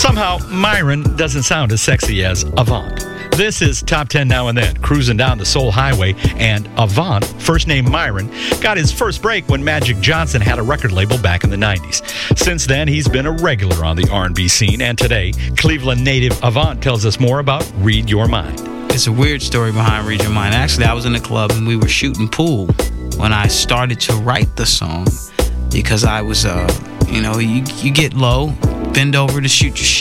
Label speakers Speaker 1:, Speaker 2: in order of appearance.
Speaker 1: Somehow, Myron doesn't sound as sexy as Avant. This is Top 10 Now and Then, cruising down the Soul Highway, and Avant, first name Myron, got his first break when Magic Johnson had a record label back in the 90s. Since then, he's been a regular on the R&B scene, and today, Cleveland native Avant tells us more about Read Your Mind.
Speaker 2: It's a weird story behind Read Your Mind. Actually, I was in the club and we were shooting pool when I started to write the song because I was, you get low, bend over to shoot your shit.